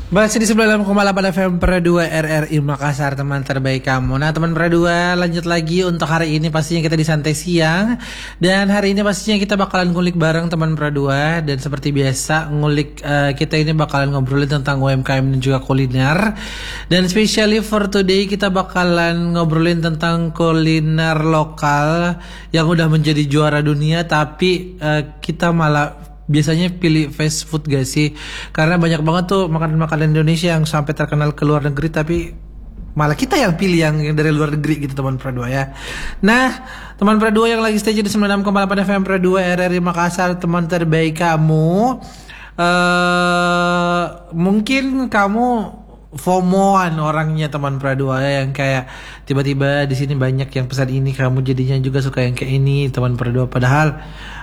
Masih di 96,8 FM per 2 RRI Makassar, teman terbaik kamu. Nah teman per 2, lanjut lagi untuk hari ini pastinya kita di santai siang. Dan hari ini pastinya kita bakalan ngulik bareng teman per 2. Dan seperti biasa ngulik kita ini bakalan ngobrolin tentang UMKM dan juga kuliner. Dan especially for today kita bakalan ngobrolin tentang kuliner lokal yang udah menjadi juara dunia. Tapi kita malah biasanya pilih fast food gak sih? Karena banyak banget tuh makanan-makanan Indonesia yang sampai terkenal ke luar negeri, tapi malah kita yang pilih yang dari luar negeri gitu teman Pradua ya. Nah teman Pradua yang lagi stay di 96,8 FM Pradua RRI Makassar, teman terbaik kamu. Mungkin kamu FOMO-an orangnya teman Pradua ya, yang kayak tiba-tiba di sini banyak yang pesan ini, kamu jadinya juga suka yang kayak ini teman Pradua. Padahal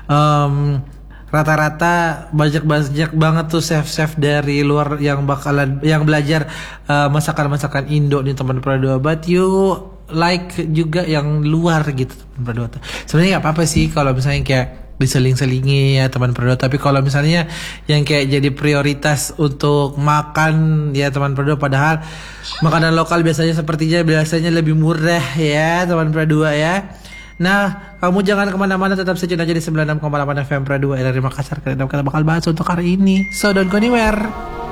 rata-rata banyak banget tuh chef-chef dari luar yang belajar masakan-masakan Indo nih teman Pradua. But you like juga yang luar gitu teman Pradua. Sebenarnya nggak apa-apa sih kalau misalnya kayak diseling-selingi ya teman Pradua. Tapi kalau misalnya yang kayak jadi prioritas untuk makan ya teman Pradua, padahal makanan lokal biasanya lebih murah ya teman Pradua ya. Nah, kamu jangan kemana-mana, tetap saja aja di 96,8 FM Pradua RRI Makassar, karena kita bakal bahas untuk hari ini. So don't go anywhere.